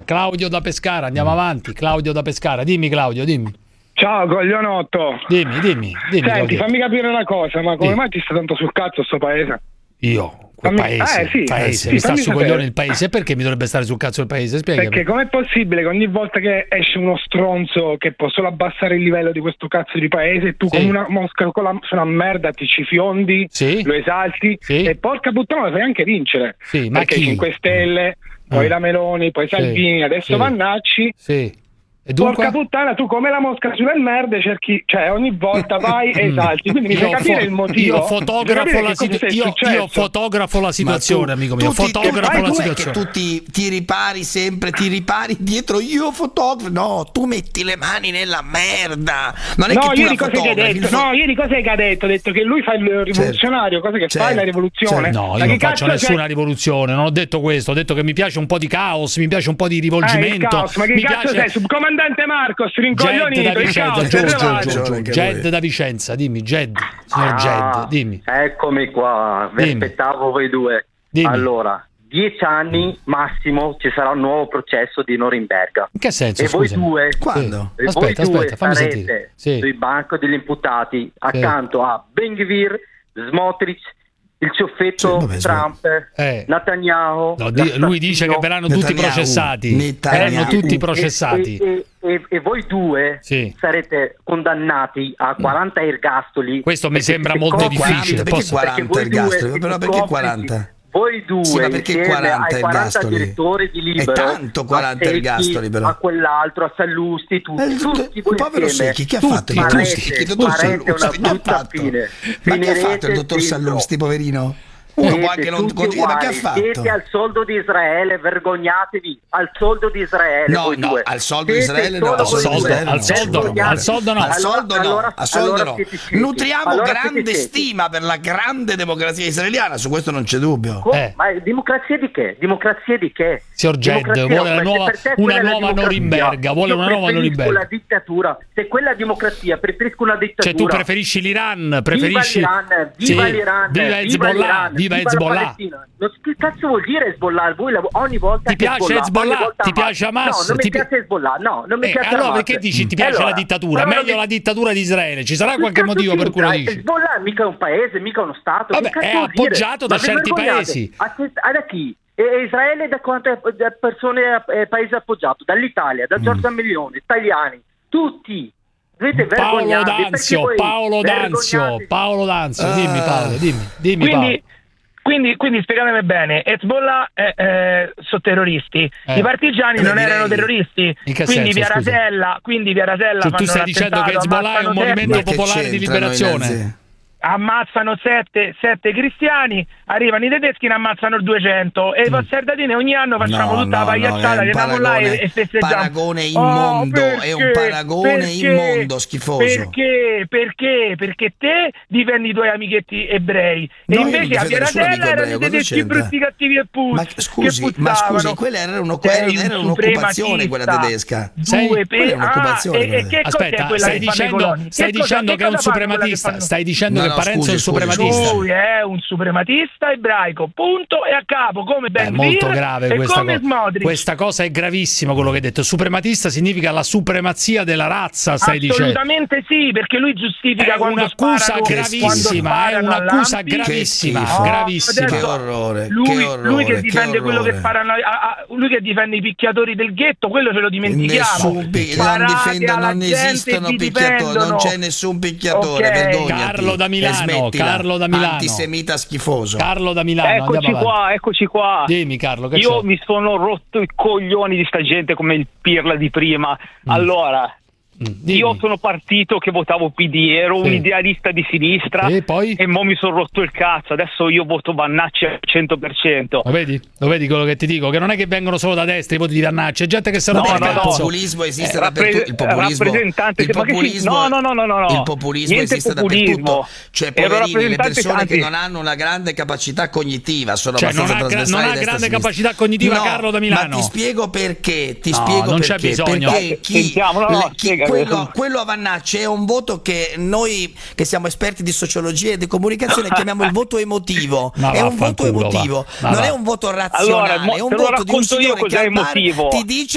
Claudio da Pescara, andiamo avanti. Claudio da Pescara, dimmi Claudio, dimmi. Ciao coglionotto. Dimmi. Senti, Claudio. fammi capire una cosa, ma come mai ti sta tanto sul cazzo sto paese? Io? Quel paese, mi sta su coglione il paese. E perché mi dovrebbe stare sul cazzo il paese? Spiegami. Perché com'è possibile che ogni volta che esce uno stronzo che può solo abbassare il livello di questo cazzo di paese, tu come una mosca su una merda ti ci fiondi, lo esalti e porca puttana lo fai anche vincere. Ma perché chi? 5 Stelle, poi la Meloni, poi Salvini, adesso Vannacci. E dunque? Porca puttana, tu come la mosca sulle merde cerchi, cioè ogni volta vai e esalti, quindi mi fai capire il motivo. Io fotografo la situazione, amico mio. Fotografo la situazione. Tu ti ripari sempre, dietro io fotografo. No, tu metti le mani nella merda. Non è che tu ieri cosa che hai detto? Ieri cosa che ha detto? Ha detto che lui fa il rivoluzionario, cosa che fai la rivoluzione. No, io non faccio nessuna rivoluzione, non ho detto questo, ho detto che mi piace un po' di caos, mi piace un po' di rivolgimento. Caos, ma che cazzo sei? Subcomandante Marcos, rincoglionito, Jed da Vicenza, dimmi, signor Jed, dimmi. Eccomi qua, vi aspettavo voi due. Dimmi. Allora, 10 anni massimo ci sarà un nuovo processo di Norimberga. In che senso? E voi due, quando? E aspetta, fammi sentire. Sui banco degli imputati accanto a Ben-Gvir, Smotrich, il ciuffetto Trump, Netanyahu. No, lui dice che verranno tutti processati. Verranno tutti processati. E voi due sarete condannati a 40 ergastoli. Questo mi sembra molto difficile. Perché 40 ergastoli? Però perché 40? Voi due ma perché 40 ai 40 direttori di Libero, è tanto 40 ergastoli, però a quell'altro, a Sallusti, tutti voi povero insieme, Secchi, chi ha fatto il dottor Sallusti? Una brutta fine. Ma che ha fatto il dottor Sallusti, poverino? Uno può anche non dire, ma che ha fatto? Siete al soldo di Israele, vergognatevi al soldo di Israele. No, al soldo di Israele no. Al soldo no. Nutriamo grande stima per la grande democrazia israeliana, su questo non c'è dubbio. Ma democrazia di che? Democrazia di che? Signor Jed vuole una nuova Norimberga, la dittatura. Se quella democrazia, preferisco una dittatura. Cioè tu preferisci l'Iran, preferisci viva l'Iran, viva Hezbollah. Che cazzo vuol dire Hezbollah? Voi ogni volta ti piace Hezbollah? Ti piace Hamas? No, non mi piace Hezbollah. No, non mi piace allora perché dici ti piace la dittatura? Meglio la dittatura di Israele. Ci sarà qualche motivo per cui lo dici? Hezbollah mica un paese, mica uno stato. Vabbè, è appoggiato da certi paesi. Da chi? E Israele da quante persone paese appoggiato? Dall'Italia, da Giorgia Meloni, italiani, tutti. Paolo D'Anzio, dimmi Paolo, dimmi Paolo. Quindi spiegatemi bene, Hezbollah sono terroristi, i partigiani non erano terroristi, quindi via Rasella cioè, tu stai dicendo che Hezbollah è un movimento popolare di liberazione? Ammazzano 7 cristiani, arrivano i tedeschi, ne ammazzano 200 e i passerdatini ogni anno facciamo tutta la pagliacciata che andiamo là e festeggiamo. Paragone immondo, è un paragone immondo, schifoso. Perché te difendi i tuoi amichetti ebrei e invece a Via Rasella erano i tedeschi brutti, cattivi e ma scusi, quella era un'occupazione quella tedesca. Aspetta, stai dicendo che è un suprematista, stai dicendo che Parenzo è un suprematista. Lui è un suprematista ebraico, punto e a capo, come Ben Gvir. È molto grave questa cosa. Questa cosa è gravissima, quello che hai detto. Suprematista significa la supremazia della razza, stai dicendo? Assolutamente sì, perché lui giustifica un'accusa gravissima, è un'accusa gravissima, gravissima. Che orrore. Lui che difende quello che sparano, lui che difende i picchiatori del ghetto, quello ce lo dimentichiamo. Non esistono picchiatori, non c'è nessun picchiatore, vergognati. Carlo da Milano, antisemita schifoso. Carlo da Milano, eccoci qua. Dimmi Carlo, io mi sono rotto i coglioni di sta gente come il Pirla di prima. Allora, io sono partito che votavo PD, ero un idealista di sinistra e mo mi sono rotto il cazzo, adesso io voto Vannacci al 100%. Lo vedi quello che ti dico? Che non è che vengono solo da destra i voti di Vannacci, è gente che se lo il populismo esiste dappertutto. Il populismo esiste dappertutto. Cioè poverini, le persone che non hanno una grande capacità cognitiva sono abbastanza trasversali. Non ha grande capacità cognitiva Carlo da Milano. Ma ti spiego perché. Non c'è bisogno. Perché quello a Vannacci è un voto che noi che siamo esperti di sociologia e di comunicazione chiamiamo il voto emotivo. È un voto emotivo, non è un voto razionale, è un voto di un signore che al bar ti dice